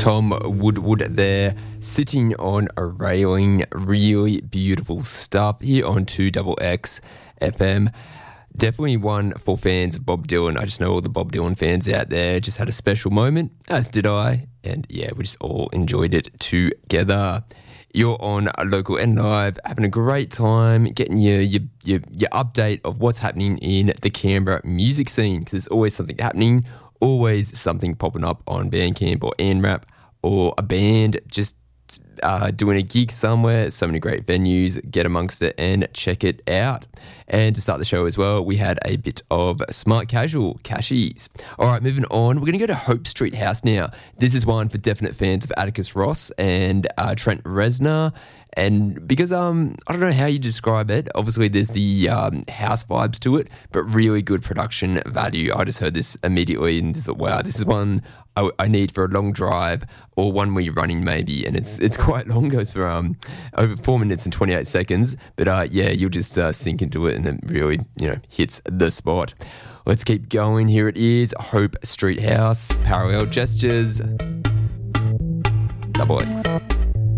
Tom Woodward there, sitting on a railing. Really beautiful stuff here on 2XX FM. Definitely one for fans of Bob Dylan. I just know all the Bob Dylan fans out there just had a special moment, as did I. And yeah, we just all enjoyed it together. You're on Local and Live, having a great time, getting your update of what's happening in the Canberra music scene, because there's always something happening, always something popping up on Bandcamp or ANRAP, or a band just doing a gig somewhere. So many great venues. Get amongst it and check it out. And to start the show as well, we had a bit of Smart Casual, Cashies. All right, moving on. We're going to go to Hope Street House now. This is one for definite fans of Atticus Ross and Trent Reznor. And because, I don't know how you describe it. Obviously, there's the house vibes to it, but really good production value. I just heard this immediately and thought, wow, this is one I need for a long drive, or one where you're running maybe, and it's quite long, goes for over 4 minutes and 28 seconds, but yeah, you'll just sink into it, and it really, hits the spot. Let's keep going. Here it is, Hope Street House, Parallel Gestures, Double X.